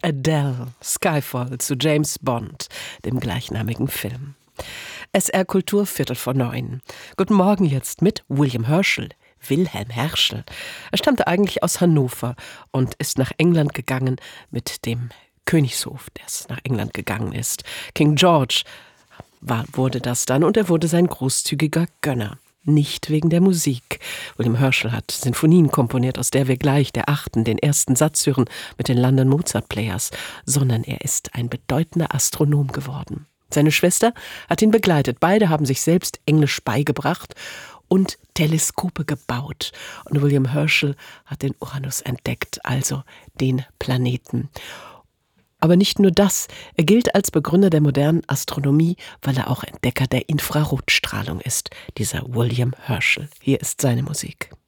Adele, Skyfall zu James Bond, dem gleichnamigen Film. SR Kultur 8:45. Guten Morgen jetzt mit William Herschel. Wilhelm Herschel. Er stammte eigentlich aus Hannover und ist nach England gegangen mit dem Königshof, der nach England gegangen ist. King George wurde das dann und er wurde sein großzügiger Gönner. Nicht wegen der Musik. William Herschel hat Sinfonien komponiert, aus der wir gleich der 8., den ersten Satz hören mit den London Mozart Players, sondern er ist ein bedeutender Astronom geworden. Seine Schwester hat ihn begleitet. Beide haben sich selbst Englisch beigebracht und Teleskope gebaut. Und William Herschel hat den Uranus entdeckt, also den Planeten. Aber nicht nur das, er gilt als Begründer der modernen Astronomie, weil er auch Entdecker der Infrarotstrahlung ist, dieser William Herschel. Hier ist seine Musik.